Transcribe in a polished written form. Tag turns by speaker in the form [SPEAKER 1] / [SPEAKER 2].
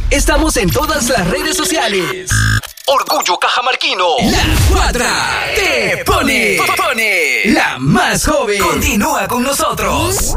[SPEAKER 1] Estamos en todas las redes sociales. Orgullo Cajamarquino. La Cuadra te pone la más joven. Continúa con nosotros.